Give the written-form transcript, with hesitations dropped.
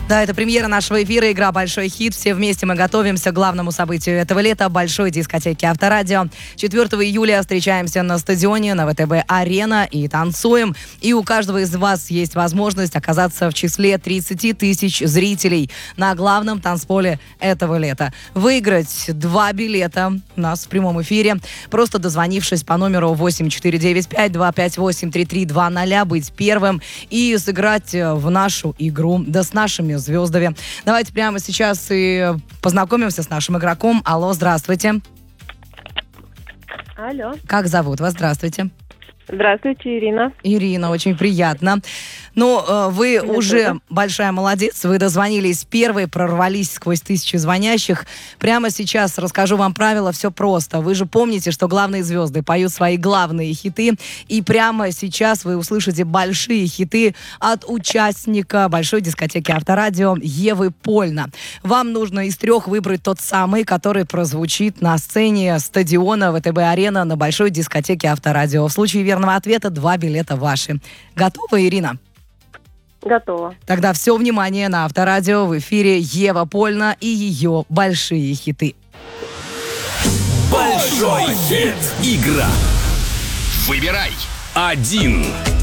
Да, это премьера нашего эфира, игра «Большой хит». Все вместе мы готовимся к главному событию этого лета – большой дискотеке Авторадио. 4 июля встречаемся на стадионе, на ВТБ-арена и танцуем. И у каждого из вас есть возможность оказаться в числе 30 тысяч зрителей на главном танцполе этого лета. Выиграть 2 билета у нас в прямом эфире, просто дозвонившись по номеру 8495-258-3320, быть первым и сыграть в нашу игру, да с нашими звездами. Давайте прямо сейчас и познакомимся с нашим игроком. Алло, здравствуйте. Алло. Как зовут вас? Здравствуйте. Здравствуйте, Ирина. Ирина, очень приятно. Ну, вы уже большая молодец, вы дозвонились первой, прорвались сквозь тысячи звонящих. Прямо сейчас расскажу вам правила, все просто. Вы же помните, что главные звезды поют свои главные хиты, и прямо сейчас вы услышите большие хиты от участника большой дискотеки Авторадио Евы Польна. Вам нужно из 3 выбрать тот самый, который прозвучит на сцене стадиона ВТБ-арена на большой дискотеке Авторадио. В случае верного ответа 2 билета ваши. Готова, Ирина? Готова. Тогда все внимание на Авторадио. В эфире Ева Польна и ее большие хиты. Большой хит. Игра. Выбирай. 1.